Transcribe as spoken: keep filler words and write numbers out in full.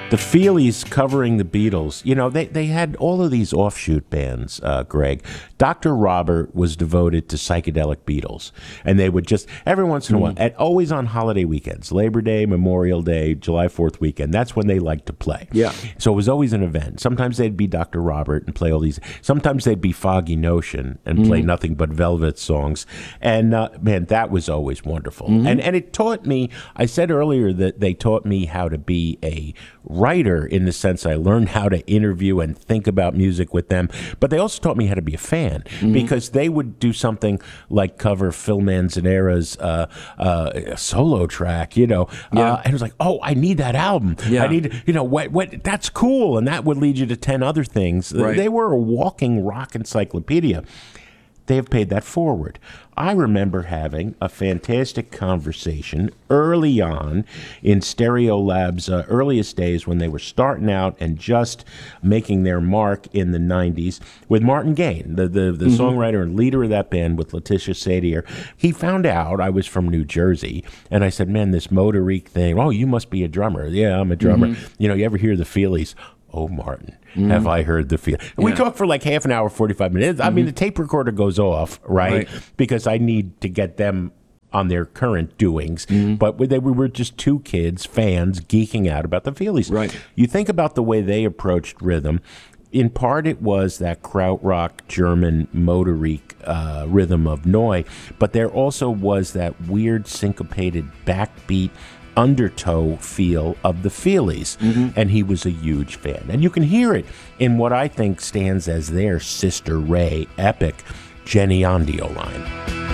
The Feelies covering the Beatles. You know, they, they had all of these offshoot bands, uh, Greg. Doctor Robert was devoted to psychedelic Beatles. And they would just, every once in a while, and always on holiday weekends, Labor Day, Memorial Day, July fourth weekend, that's when they liked to play. Yeah. So it was always an event. Sometimes they'd be Doctor Robert and play all these. Sometimes they'd be Foggy Notion and play Mm-hmm. nothing but Velvet songs. And, uh, man, that was always wonderful. Mm-hmm. And, and it taught me, I said earlier that they taught me how to be a writer, in the sense I learned how to interview and think about music with them, but they also taught me how to be a fan, mm-hmm. because they would do something like cover Phil Manzanera's uh, uh, solo track, you know, Yeah. uh, and it was like, oh, I need that album. Yeah. I need, you know, what, what, that's cool, and that would lead you to ten other things. Right. They were a walking rock encyclopedia. They have paid that forward. I remember having a fantastic conversation early on in Stereolab's uh, earliest days, when they were starting out and just making their mark in the nineties, with Martin Gaye, the, the, the mm-hmm. songwriter and leader of that band, with Letitia Sadier. He found out I was from New Jersey, and I said, man, this Motorique thing, oh, you must be a drummer. Yeah, I'm a drummer. Mm-hmm. You know, you ever hear the Feelies? Oh, Martin, mm. have I heard the feel? Yeah. We talked for like half an hour, forty-five minutes. Mm-hmm. I mean, the tape recorder goes off, right? right? Because I need to get them on their current doings. Mm-hmm. But we, they, we were just two kids, fans, geeking out about the Feelies. Right. You think about the way they approached rhythm. In part, it was that krautrock German Motorique uh, rhythm of Neu, but there also was that weird syncopated backbeat undertow feel of the Feelies, mm-hmm. and he was a huge fan. And you can hear it in what I think stands as their Sister Ray epic, Jenny on the O-Line.